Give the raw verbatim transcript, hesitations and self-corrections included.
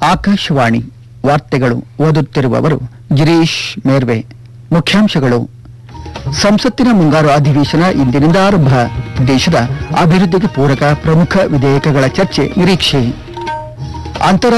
ಆಕಾಶವಾಣಿ ವಾರ್ತೆಗಳು ಓದುತ್ತಿರುವವರು ಗಿರೀಶ್ ಮೇರ್ವೆ. ಮುಖ್ಯಾಂಶಗಳು: ಸಂಸತ್ತಿನ ಮುಂಗಾರು ಅಧಿವೇಶನ ಇಂದಿನಿಂದ ಆರಂಭ. ದೇಶದ ಅಭಿವೃದ್ಧಿಗೆ ಪೂರಕ ಪ್ರಮುಖ ವಿಧೇಯಕಗಳ ಚರ್ಚೆ ನಿರೀಕ್ಷೆ.